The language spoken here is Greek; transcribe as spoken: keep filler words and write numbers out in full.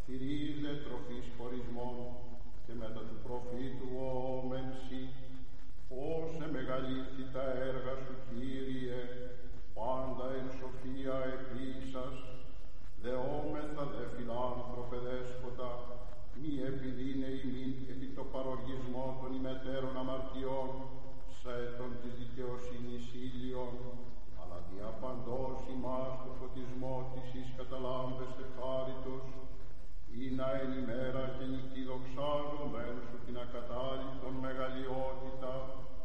θυρίζε τροφής χωρισμών, και μετά του προφήτου όμεν σοι, όσε μεγαλύτερη τα έργα σου, Κύριε, πάντα εν σοφία επίσας, δεόμεθα δε φιλάνθρωπε δέσποτα, μη επιδίνε ημίν επί το παροργισμό των ημετέρων αμαρτιών, σε τον της δικαιοσύνης ήλιον, αλλά δια παντός ημάς το φωτισμό της εις καταλάμπεστε χάριτος, ή να εν ημέρα και νυχτή δοξάζομεν σου